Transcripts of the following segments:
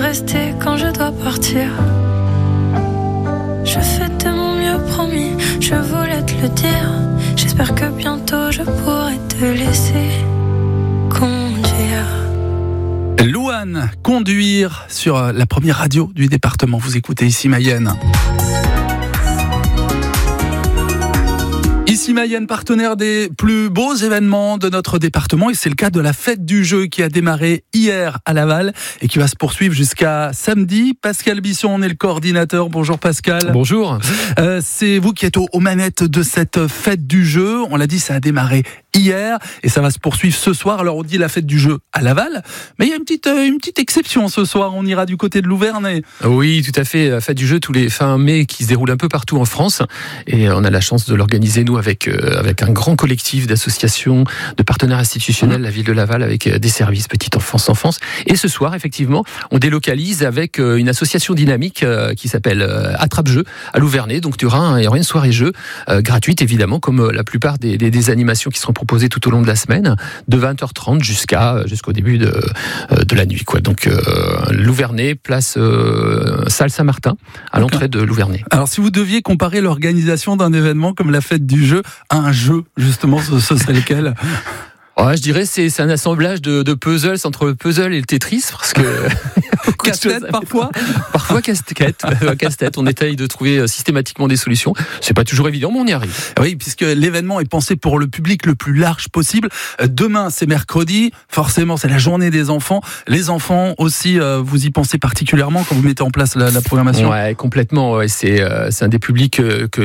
rester quand je dois partir. Je fais de mon mieux, promis, je voulais te le dire. J'espère que bientôt je pourrai te laisser conduire. Louane, conduire sur la première radio du département. Vous écoutez ici Mayenne. Ici Mayenne, partenaire des plus beaux événements de notre département, et c'est le cas de la fête du jeu qui a démarré hier à Laval et qui va se poursuivre jusqu'à samedi. Pascal Bisson en est le coordinateur. Bonjour Pascal. Bonjour. C'est vous qui êtes aux manettes de cette fête du jeu. On l'a dit, ça a démarré hier et ça va se poursuivre ce soir. Alors on dit la fête du jeu à Laval, mais il y a une petite exception ce soir. On ira du côté de Louvernay. Oui, tout à fait. La fête du jeu tous les fins mai qui se déroule un peu partout en France, et on a la chance de l'organiser nous avec un grand collectif d'associations, de partenaires institutionnels, la ville de Laval, avec des services petite enfance. Et ce soir, effectivement, on délocalise avec une association dynamique qui s'appelle Attrape-Jeu à Louvernay. Donc il y aura une soirée jeu gratuite, évidemment, comme la plupart des animations qui seront proposées tout au long de la semaine, de 20h30 jusqu'au début de la nuit, quoi. Donc Louvernay, place Salle Saint-Martin, à l'entrée de Louvernay. Alors si vous deviez comparer l'organisation d'un événement comme la fête du jeu à un jeu, justement, ce serait lequel ? Ouais, je dirais c'est un assemblage de puzzles entre le puzzle et le Tetris, parce que casse-tête parfois. Parfois casse-tête. On essaye de trouver systématiquement des solutions. C'est pas toujours évident, mais on y arrive. Oui, puisque l'événement est pensé pour le public le plus large possible. Demain, c'est mercredi. Forcément, c'est la journée des enfants. Les enfants aussi, vous y pensez particulièrement quand vous mettez en place la programmation. Ouais, complètement. Ouais. C'est un des publics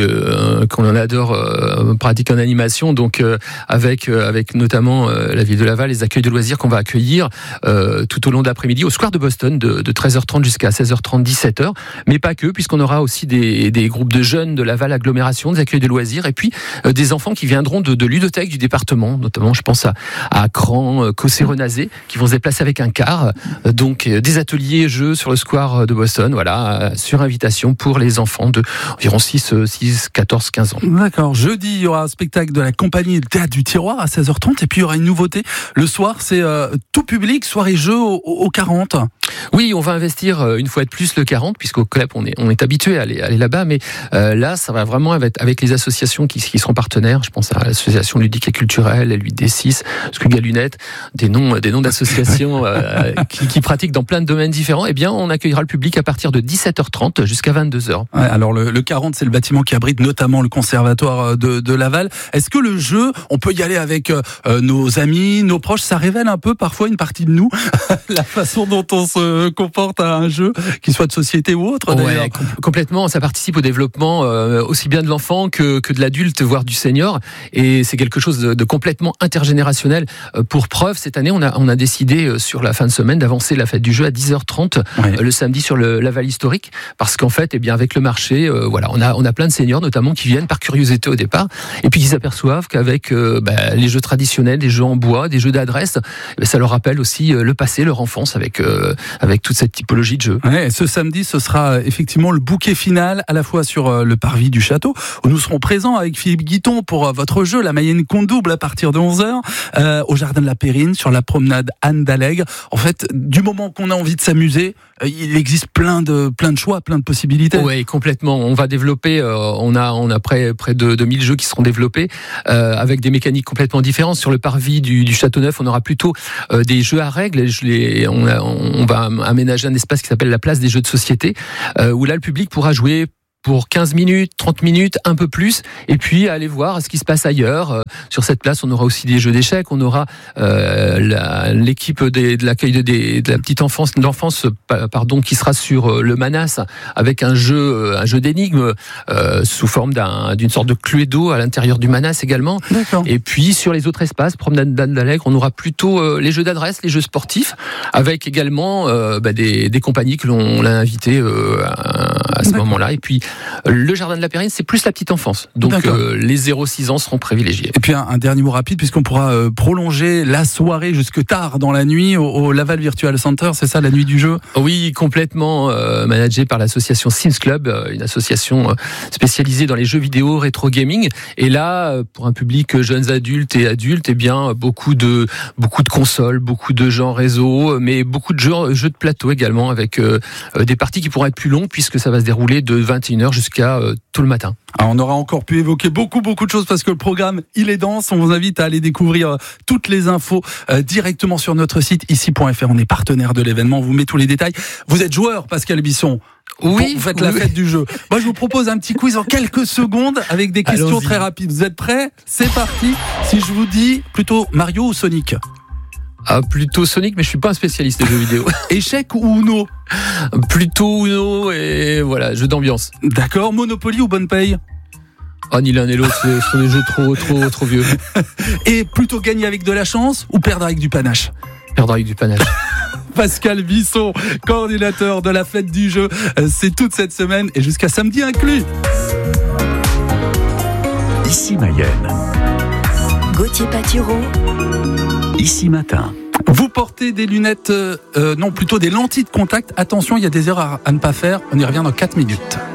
qu'on en adore pratiquer en animation. Donc avec notamment la ville de Laval, les accueils de loisirs qu'on va accueillir tout au long de l'après-midi au Square de Boston de 13h30 jusqu'à 16h30, 17h. Mais pas que, puisqu'on aura aussi des groupes de jeunes de Laval agglomération, des accueils de loisirs, et puis des enfants qui viendront de ludothèques du département, notamment je pense à Cran, Cossé-Renazé, qui vont se déplacer avec un car. Donc des ateliers jeux sur le Square de Boston, voilà, sur invitation pour les enfants de environ 6, 14, 15 ans. D'accord. Jeudi, il y aura un spectacle de la compagnie Le Théâtre du Tiroir à 16h30, et puis il y aura une nouveauté. Le soir, c'est tout public, soirée jeu au 40. Oui, on va investir une fois de plus le 40, puisqu'au CLEP, on est habitué à aller là-bas, mais là, ça va vraiment avec les associations qui seront partenaires. Je pense à l'association ludique et culturelle, L8D6, Scuga Lunette, des noms d'associations qui pratiquent dans plein de domaines différents. Eh bien, on accueillera le public à partir de 17h30 jusqu'à 22h. Ouais, alors le 40, c'est le bâtiment qui abrite notamment le conservatoire de Laval. Est-ce que le jeu, on peut y aller avec nos amis, nos proches? Ça révèle un peu parfois une partie de nous, la façon dont on se comporte à un jeu, qu'il soit de société ou autre. Ouais, complètement. Ça participe au développement aussi bien de l'enfant que de l'adulte, voire du senior. Et c'est quelque chose de complètement intergénérationnel. Pour preuve, cette année, on a décidé sur la fin de semaine d'avancer la fête du jeu à 10h30 le samedi sur le Laval historique, parce qu'en fait, avec le marché, on a plein de seniors notamment qui viennent par curiosité au départ, et puis qui s'aperçoivent qu'avec les jeux traditionnels, des jeux en bois, des jeux d'adresse, ça leur rappelle aussi le passé, leur enfance avec toute cette typologie de jeu. Ouais, ce samedi, ce sera effectivement le bouquet final, à la fois sur le parvis du château, où nous serons présents avec Philippe Guiton pour votre jeu, la Mayenne compte double à partir de 11h, au Jardin de la Périne, sur la promenade Anne d'Allègre. En fait, du moment qu'on a envie de s'amuser, il existe plein de choix, plein de possibilités. Oui, complètement. On va développer, on a près de 1000 jeux qui seront développés, avec des mécaniques complètement différentes. Sur le parvis du Château Neuf, on aura plutôt des jeux à règles. On va aménager un espace qui s'appelle la place des jeux de société, où là le public pourra jouer pour 15 minutes, 30 minutes, un peu plus, et puis aller voir ce qui se passe ailleurs. Sur cette place, on aura aussi des jeux d'échecs, on aura l'équipe de l'accueil de la petite enfance, qui sera sur le Manas, avec un jeu d'énigmes sous forme d'une sorte de Cluedo à l'intérieur du Manas également. D'accord. Et puis sur les autres espaces, promenade d'Anne d'Allègre, on aura plutôt les jeux d'adresse, les jeux sportifs, avec également des compagnies que l'on a invitées à ce moment-là. Et puis le jardin de la Périne, c'est plus la petite enfance. Donc les 0-6 ans seront privilégiés. Et puis un dernier mot rapide, puisqu'on pourra prolonger la soirée jusque tard dans la nuit au Laval Virtual Center, c'est ça, la nuit du jeu? Oui, complètement managé par l'association Sims Club, une association spécialisée dans les jeux vidéo, rétro gaming. Et là, pour un public jeunes adultes et adultes, eh bien beaucoup de consoles, beaucoup de jeux en réseau, mais beaucoup de jeux de plateau également, avec des parties qui pourront être plus longues puisque ça va se dérouler de 21h jusqu'à tout le matin. Alors on aura encore pu évoquer beaucoup de choses parce que le programme il est dense. On vous invite à aller découvrir toutes les infos directement sur notre site ici.fr. On est partenaire de l'événement, on vous met tous les détails. Vous êtes joueur, Pascal Bisson. Oui, vous faites la fête du jeu. Moi je vous propose un petit quiz en quelques secondes avec des questions Allons-y. très rapides. Vous êtes prêts? C'est parti. Si je vous dis plutôt Mario ou Sonic? Plutôt Sonic, mais je suis pas un spécialiste des jeux vidéo. Échec ou Uno? Plutôt Uno et voilà, jeu d'ambiance. D'accord. Monopoly ou Bonne Paye? Oh, ni l'un ni l'autre, ce sont des jeux trop vieux. Et plutôt gagner avec de la chance ou perdre avec du panache? Perdre avec du panache. Pascal Bisson, coordinateur de la fête du jeu, c'est toute cette semaine et jusqu'à samedi inclus. Ici Mayenne. Gauthier Patureau. Ici Matin. Vous portez des lunettes, non plutôt des lentilles de contact. Attention, il y a des erreurs à ne pas faire. On y revient dans 4 minutes.